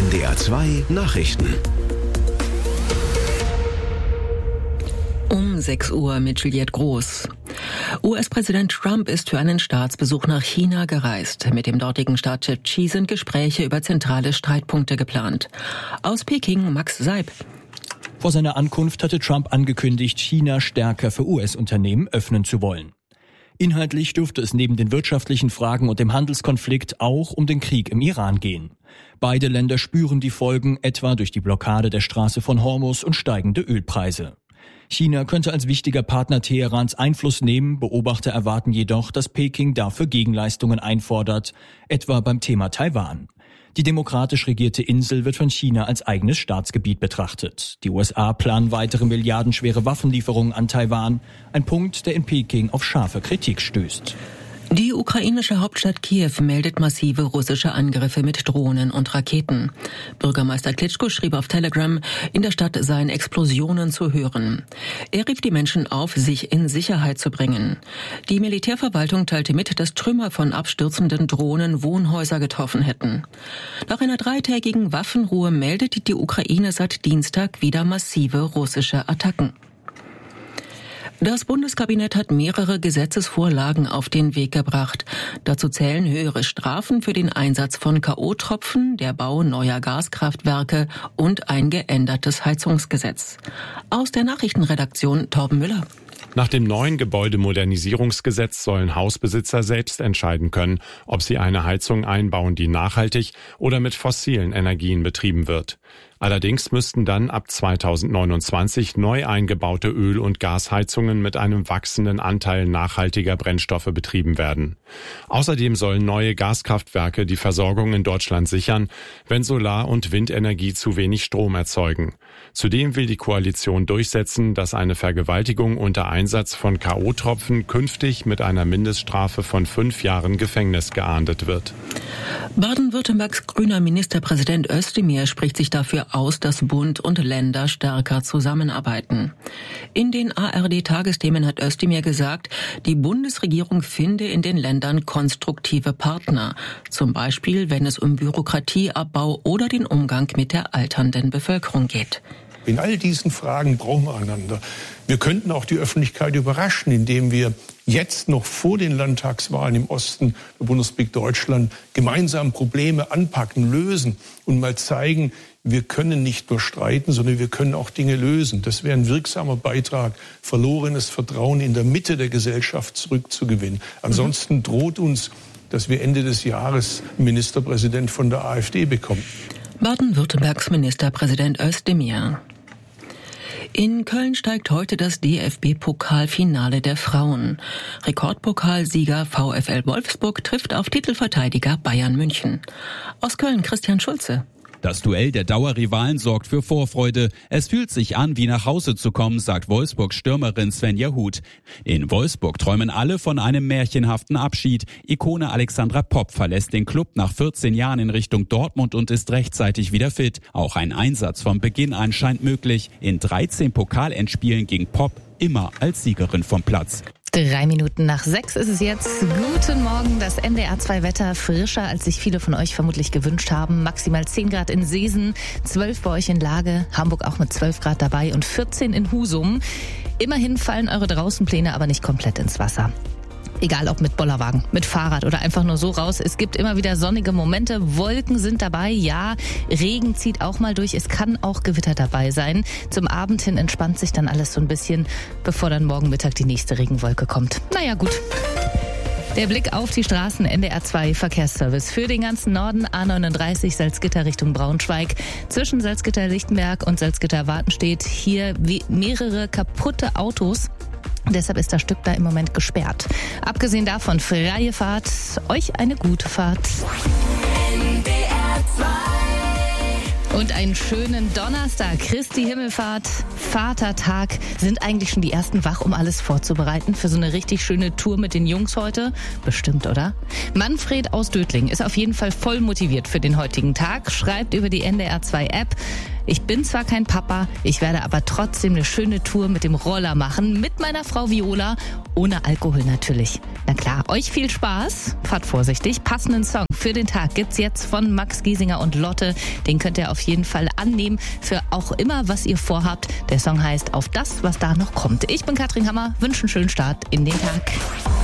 NDR 2 Nachrichten. Um 6 Uhr mit Juliette Groß. US-Präsident Trump ist für einen Staatsbesuch nach China gereist. Mit dem dortigen Staatschef Xi sind Gespräche über zentrale Streitpunkte geplant. Aus Peking Max Seib. Vor seiner Ankunft hatte Trump angekündigt, China stärker für US-Unternehmen öffnen zu wollen. Inhaltlich dürfte es neben den wirtschaftlichen Fragen und dem Handelskonflikt auch um den Krieg im Iran gehen. Beide Länder spüren die Folgen, etwa durch die Blockade der Straße von Hormuz und steigende Ölpreise. China könnte als wichtiger Partner Teherans Einfluss nehmen, Beobachter erwarten jedoch, dass Peking dafür Gegenleistungen einfordert, etwa beim Thema Taiwan. Die demokratisch regierte Insel wird von China als eigenes Staatsgebiet betrachtet. Die USA planen weitere milliardenschwere Waffenlieferungen an Taiwan, ein Punkt, der in Peking auf scharfe Kritik stößt. Die ukrainische Hauptstadt Kiew meldet massive russische Angriffe mit Drohnen und Raketen. Bürgermeister Klitschko schrieb auf Telegram, in der Stadt seien Explosionen zu hören. Er rief die Menschen auf, sich in Sicherheit zu bringen. Die Militärverwaltung teilte mit, dass Trümmer von abstürzenden Drohnen Wohnhäuser getroffen hätten. Nach einer 3-tägigen Waffenruhe meldet die Ukraine seit Dienstag wieder massive russische Attacken. Das Bundeskabinett hat mehrere Gesetzesvorlagen auf den Weg gebracht. Dazu zählen höhere Strafen für den Einsatz von K.O.-Tropfen, der Bau neuer Gaskraftwerke und ein geändertes Heizungsgesetz. Aus der Nachrichtenredaktion Torben Müller. Nach dem neuen Gebäudemodernisierungsgesetz sollen Hausbesitzer selbst entscheiden können, ob sie eine Heizung einbauen, die nachhaltig oder mit fossilen Energien betrieben wird. Allerdings müssten dann ab 2029 neu eingebaute Öl- und Gasheizungen mit einem wachsenden Anteil nachhaltiger Brennstoffe betrieben werden. Außerdem sollen neue Gaskraftwerke die Versorgung in Deutschland sichern, wenn Solar- und Windenergie zu wenig Strom erzeugen. Zudem will die Koalition durchsetzen, dass eine Vergewaltigung unter Einsatz von K.O.-Tropfen künftig mit einer Mindeststrafe von 5 Jahren Gefängnis geahndet wird. Baden-Württembergs grüner Ministerpräsident Özdemir spricht sich dafür aus, dass Bund und Länder stärker zusammenarbeiten. In den ARD-Tagesthemen hat Özdemir gesagt, die Bundesregierung finde in den Ländern konstruktive Partner, zum Beispiel wenn es um Bürokratieabbau oder den Umgang mit der alternden Bevölkerung geht. In all diesen Fragen brauchen wir einander. Wir könnten auch die Öffentlichkeit überraschen, indem wir jetzt noch vor den Landtagswahlen im Osten der Bundesrepublik Deutschland gemeinsam Probleme anpacken, lösen und mal zeigen, wir können nicht nur streiten, sondern wir können auch Dinge lösen. Das wäre ein wirksamer Beitrag, verlorenes Vertrauen in der Mitte der Gesellschaft zurückzugewinnen. Ansonsten droht uns, dass wir Ende des Jahres einen Ministerpräsident von der AfD bekommen. Baden-Württembergs Ministerpräsident Özdemir. In Köln steigt heute das DFB-Pokalfinale der Frauen. Rekordpokalsieger VfL Wolfsburg trifft auf Titelverteidiger Bayern München. Aus Köln Christian Schulze. Das Duell der Dauerrivalen sorgt für Vorfreude. Es fühlt sich an, wie nach Hause zu kommen, sagt Wolfsburgs Stürmerin Svenja Huth. In Wolfsburg träumen alle von einem märchenhaften Abschied. Ikone Alexandra Popp verlässt den Club nach 14 Jahren in Richtung Dortmund und ist rechtzeitig wieder fit. Auch ein Einsatz von Beginn an scheint möglich. In 13 Pokalendspielen ging Popp immer als Siegerin vom Platz. 3 Minuten nach 6 ist es jetzt. Guten Morgen, das NDR 2 Wetter frischer, als sich viele von euch vermutlich gewünscht haben. Maximal 10 Grad in Seesen, 12 bei euch in Lage, Hamburg auch mit 12 Grad dabei und 14 in Husum. Immerhin fallen eure Draußenpläne aber nicht komplett ins Wasser. Egal ob mit Bollerwagen, mit Fahrrad oder einfach nur so raus. Es gibt immer wieder sonnige Momente, Wolken sind dabei, ja, Regen zieht auch mal durch, es kann auch Gewitter dabei sein. Zum Abend hin entspannt sich dann alles so ein bisschen, bevor dann morgen Mittag die nächste Regenwolke kommt. Naja, gut. Der Blick auf die Straßen, NDR 2 Verkehrsservice. Für den ganzen Norden A39 Salzgitter Richtung Braunschweig. Zwischen Salzgitter-Lichtenberg und Salzgitter-Wartenstedt hier mehrere kaputte Autos. Deshalb ist das Stück da im Moment gesperrt. Abgesehen davon freie Fahrt. Euch eine gute Fahrt. Und einen schönen Donnerstag, Christi Himmelfahrt, Vatertag. Sind eigentlich schon die ersten wach, um alles vorzubereiten für so eine richtig schöne Tour mit den Jungs heute? Bestimmt, oder? Manfred aus Dötling ist auf jeden Fall voll motiviert für den heutigen Tag, schreibt über die NDR 2 App. Ich bin zwar kein Papa, ich werde aber trotzdem eine schöne Tour mit dem Roller machen, mit meiner Frau Viola, ohne Alkohol natürlich. Na klar, euch viel Spaß, fahrt vorsichtig. Passenden Song für den Tag gibt's jetzt von Max Giesinger und Lotte. Den könnt ihr auf jeden Fall annehmen für auch immer, was ihr vorhabt. Der Song heißt Auf das, was da noch kommt. Ich bin Katrin Hammer, wünsche einen schönen Start in den Tag.